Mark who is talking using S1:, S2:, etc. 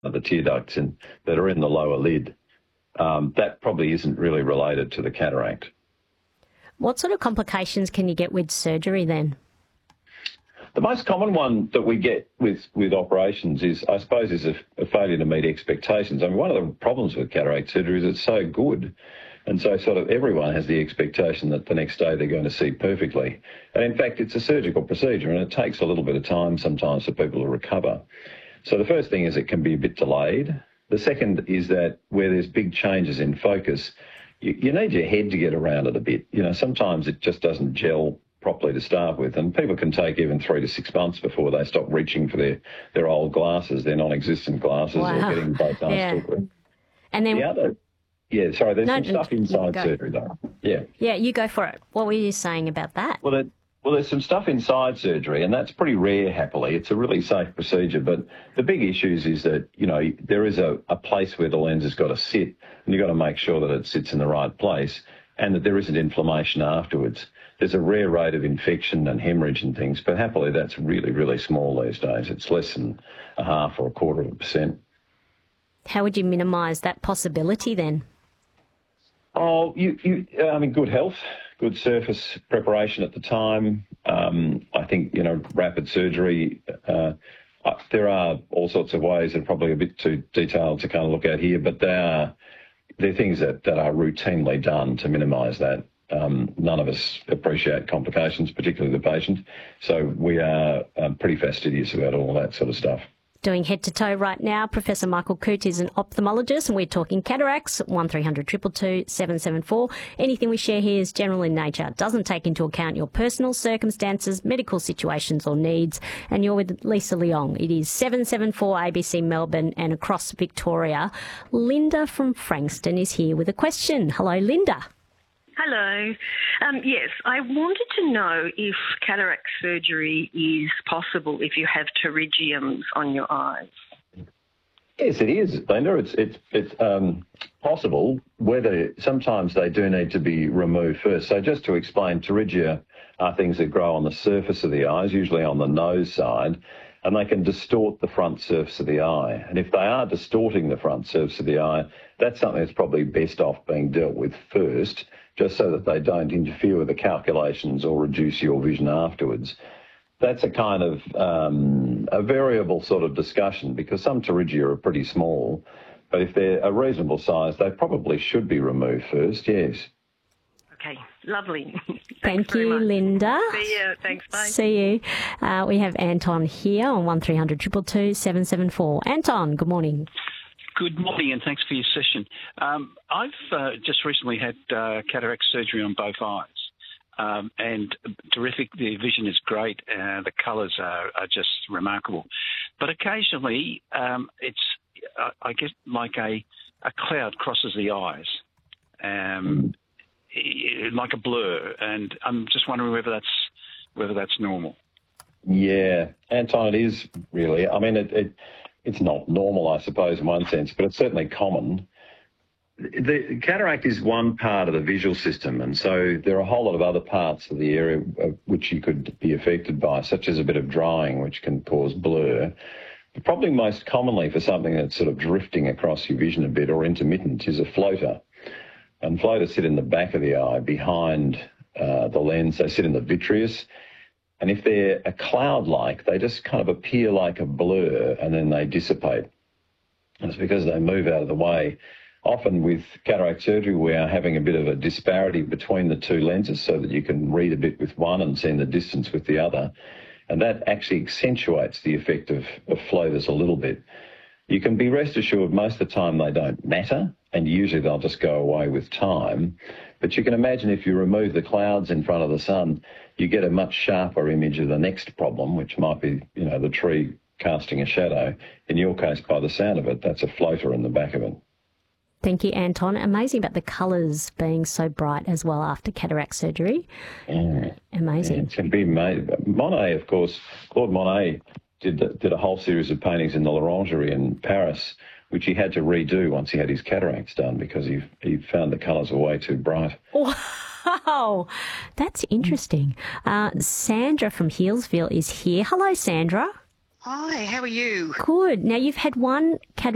S1: of the tear ducts that are in the lower lid. That probably isn't really related to the cataract.
S2: What sort of complications can you get with surgery then?
S1: The most common one that we get with operations is a failure to meet expectations. I mean, one of the problems with cataract surgery is it's so good. And so sort of everyone has the expectation that the next day they're going to see perfectly. And in fact, it's a surgical procedure and it takes a little bit of time sometimes for people to recover. So the first thing is it can be a bit delayed. The second is that where there's big changes in focus, you need your head to get around it a bit. You know, sometimes it just doesn't gel properly to start with, and people can take even 3 to 6 months before they stop reaching for their old glasses, their non-existent glasses, or getting both eyes too.
S2: And then
S1: there's some stuff inside surgery though.
S2: Yeah, you go for it. What were you saying about that?
S1: Well, there's some stuff inside surgery, and that's pretty rare, happily. It's a really safe procedure, but the big issues is that, you know, there is a place where the lens has got to sit, and you've got to make sure that it sits in the right place and that there isn't inflammation afterwards. There's a rare rate of infection and hemorrhage and things, but happily that's really, really small these days. It's less than 0.5 or 1/4%.
S2: How would you minimise that possibility then?
S1: Oh, good health, good surface preparation at the time. I think, you know, rapid surgery. There are all sorts of ways that are probably a bit too detailed to kind of look at here, but they're things that are routinely done to minimise that. None of us appreciate complications, particularly the patient. So we are pretty fastidious about all that sort of stuff.
S2: Doing head to toe right now, Professor Michael Coote is an ophthalmologist and we're talking cataracts, 1300 222 774. Anything we share here is general in nature, doesn't take into account your personal circumstances, medical situations or needs. And you're with Lisa Leong. It is 774 ABC Melbourne and across Victoria. Linda from Frankston is here with a question. Hello, Linda.
S3: Hello. Yes, I wanted to know if cataract surgery is possible if you have pterygiums on your eyes.
S1: Yes, it is, Linda. It's possible, whether sometimes they do need to be removed first. So just to explain, pterygia are things that grow on the surface of the eyes, usually on the nose side, and they can distort the front surface of the eye. And if they are distorting the front surface of the eye, that's something that's probably best off being dealt with first, just so that they don't interfere with the calculations or reduce your vision afterwards. That's a kind of a variable sort of discussion, because some pterygia are pretty small, but if they're a reasonable size, they probably should be removed first, yes.
S3: Okay, lovely.
S2: Thank you, Linda.
S3: See you. Thanks, bye.
S2: See you. We have Anton here on 1300 222 774. Anton, good morning.
S4: Good morning, and thanks for your session. I've just recently had cataract surgery on both eyes, and terrific. The vision is great. The colours are just remarkable. But occasionally, I get like a cloud crosses the eyes, like a blur, and I'm just wondering whether that's normal.
S1: Yeah, Anton, it is really. I mean, it's not normal, I suppose, in one sense, but it's certainly common. The cataract is one part of the visual system, and so there are a whole lot of other parts of the area which you could be affected by, such as a bit of drying, which can cause blur. But probably most commonly for something that's sort of drifting across your vision a bit or intermittent is a floater. And floaters sit in the back of the eye behind the lens. They sit in the vitreous. And if they're a cloud-like, they just kind of appear like a blur and then they dissipate. And it's because they move out of the way. Often with cataract surgery, we are having a bit of a disparity between the two lenses so that you can read a bit with one and see in the distance with the other. And that actually accentuates the effect of floaters a little bit. You can be rest assured most of the time they don't matter, and usually they'll just go away with time. But you can imagine if you remove the clouds in front of the sun, you get a much sharper image of the next problem, which might be, you know, the tree casting a shadow. In your case, by the sound of it, that's a floater in the back of it.
S2: Thank you, Anton. Amazing about the colours being so bright as well after cataract surgery. Amazing.
S1: Yeah, it can be made. Monet, of course, Claude Monet did a whole series of paintings in the L'Orangerie in Paris, which he had to redo once he had his cataracts done because he found the colours were way too bright.
S2: Wow, that's interesting. Sandra from Healesville is here. Hello, Sandra.
S5: Hi, how are you?
S2: Good. Now, you've had one cataract